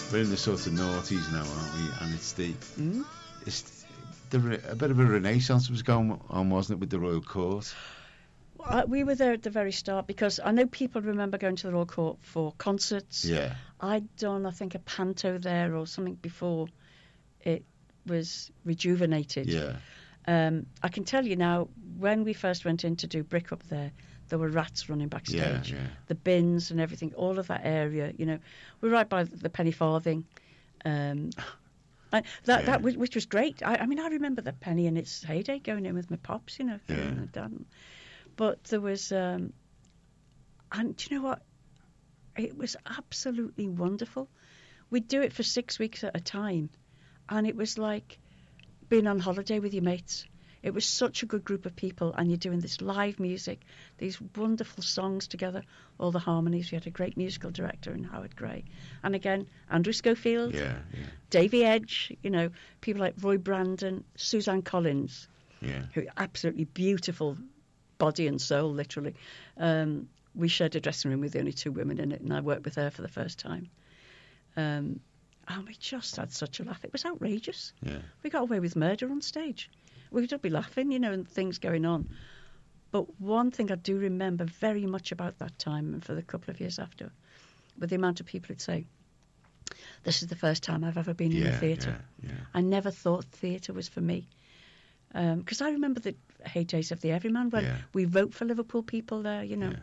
we're in the sort of noughties now, aren't we? And a bit of a renaissance was going on, wasn't it, with the Royal Court? We were there at the very start because I know people remember going to the Royal Court for concerts. Yeah. I'd done, I think, a panto there or something before it was rejuvenated. Yeah. I can tell you now, when we first went in to do Brick Up there were rats running backstage. Yeah. The bins and everything, all of that area, we're right by the penny farthing. Which was great. I mean, I remember the penny in its heyday going in with my pops, my dad. But there was, and do you know what? It was absolutely wonderful. We'd do it for 6 weeks at a time, and it was like being on holiday with your mates. It was such a good group of people, and you're doing this live music, these wonderful songs together, all the harmonies. We had a great musical director in Howard Gray. And again, Andrew Schofield, Davy Edge, people like Roy Brandon, Suzanne Collins, who absolutely beautiful body and soul, literally. We shared a dressing room with the only 2 women in it, and I worked with her for the first time. And we just had such a laugh. It was outrageous. Yeah. We got away with murder on stage. We'd all be laughing, and things going on. But one thing I do remember very much about that time, and for the couple of years after, with the amount of people who'd say, this is the first time I've ever been in a theatre. Yeah. I never thought theatre was for me. Because I remember the heydays of the Everyman when we wrote for Liverpool people there,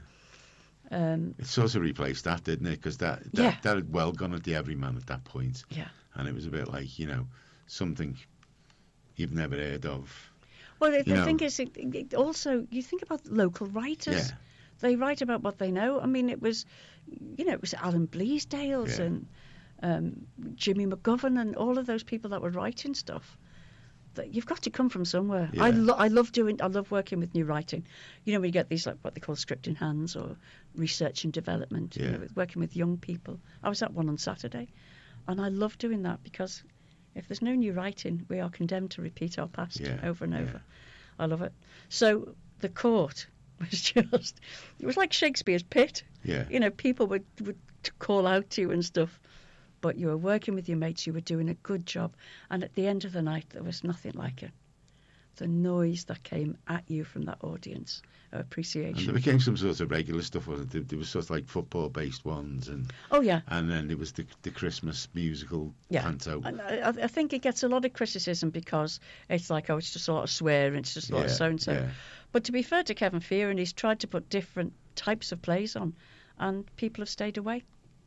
It sort of replaced that, didn't it? Because that had well gone at the Everyman at that point. Yeah. And it was a bit like, something you've never heard of. Well, the thing is, it also, you think about local writers. Yeah. They write about what they know. I mean, it was Alan Bleasdales and Jimmy McGovern and all of those people that were writing stuff. That you've got to come from somewhere. Yeah. I love working with new writing. When you get these, like what they call script in hands or research and development, working with young people. I was at one on Saturday, and I love doing that because if there's no new writing, we are condemned to repeat our past over and over. I love it. So the court was it was like Shakespeare's pit. Yeah. People would call out to you and stuff. But you were working with your mates, you were doing a good job. And at the end of the night, there was nothing like it. The noise that came at you from that audience of appreciation. And there became some sort of regular stuff, wasn't it? There was sort of like football-based ones. And then there was the Christmas musical panto. And I think it gets a lot of criticism because it's like, it's just a lot of swearing, it's just a lot of so-and-so. Yeah. But to be fair to Kevin Fearon, he's tried to put different types of plays on, and people have stayed away.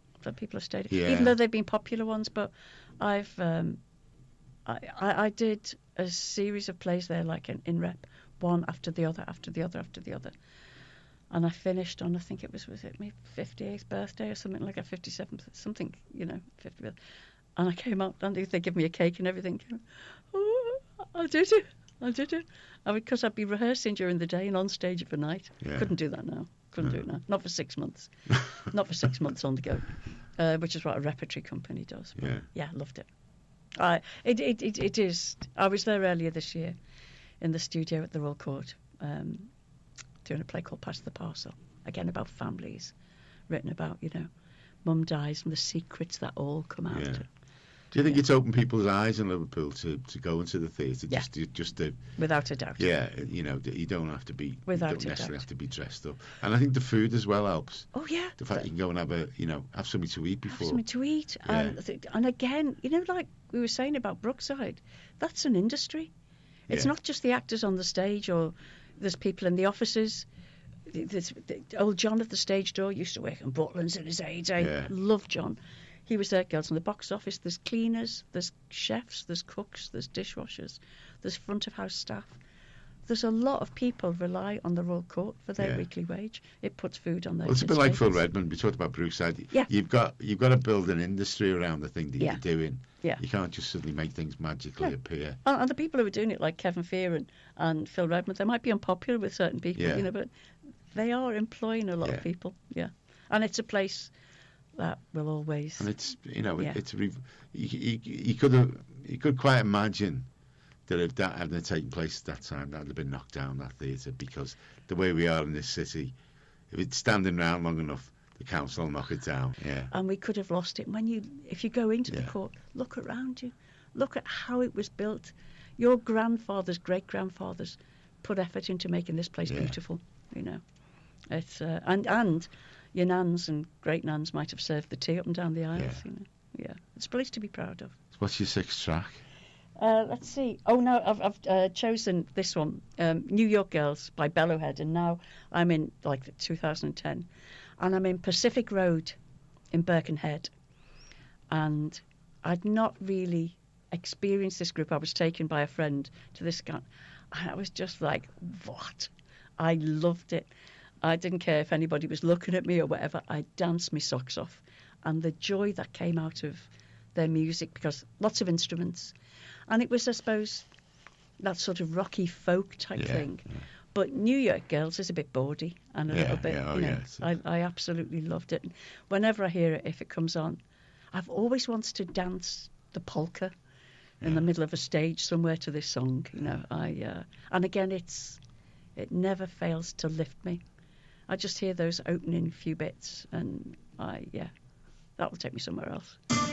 Even though they've been popular ones. But I did a series of plays there, like in rep, one after the other, and I finished on, I think it was it my 58th birthday or something like a 57th, something, 50th, and I came out and they gave me a cake and everything. Oh, I did it. Because I'd be rehearsing during the day and on stage at night. Couldn't do that now. Couldn't do it now. Not for 6 months. Not for 6 months on the go, which is what a repertory company does. But loved it. It is. I was there earlier this year in the studio at the Royal Court doing a play called Pass the Parcel. Again, about families, written about, mum dies and the secrets that all come out. Yeah. Do you think it's opened people's eyes in Liverpool to go into the theatre? Yeah. Just to, without a doubt. Yeah, you don't have to be. Without you don't necessarily have to be dressed up, and I think the food as well helps. Oh yeah. The fact you can go and have something to eat before. Have something to eat, and again, like we were saying about Brookside, that's an industry. It's not just the actors on the stage, or there's people in the offices. Old John at the stage door used to work in Butlins in his heyday. Yeah. Love John. He was there, girls in the box office. There's cleaners, there's chefs, there's cooks, there's dishwashers, there's front of house staff. There's a lot of people rely on the Royal Court for their weekly wage. It puts food on their Well, it's a bit like Phil Redmond. We talked about Brookside. Yeah. You've got to build an industry around the thing that you're doing. Yeah. You can't just suddenly make things magically appear. And the people who are doing it, like Kevin Fearon and Phil Redmond, they might be unpopular with certain people, but they are employing a lot of people. Yeah. And it's a place that will always. And it's you could quite imagine that if that hadn't taken place at that time, that would have been knocked down, that theatre, because the way we are in this city, if it's standing around long enough, The council knock it down, yeah. And we could have lost it. If you go into the court, look around you. Look at how it was built. Your grandfathers, great-grandfathers put effort into making this place beautiful, you know. It's and your nans and great-nans might have served the tea up and down the aisles, you know. Yeah, it's a place to be proud of. What's your sixth track? Let's see. Oh, no, I've chosen this one, New York Girls by Bellowhead, and now I'm in, 2010, and I'm in Pacific Road in Birkenhead, and I'd not really experienced this group. I was taken by a friend to this guy, and I was just like, what? I loved it. I didn't care if anybody was looking at me or whatever. I danced my socks off, and the joy that came out of their music, because lots of instruments. And it was, I suppose, that sort of rocky folk type thing. Yeah. But New York Girls is a bit bawdy and a little bit, I absolutely loved it. Whenever I hear it, if it comes on, I've always wanted to dance the polka in the middle of a stage somewhere to this song, you know. And again, it never fails to lift me. I just hear those opening few bits and that will take me somewhere else.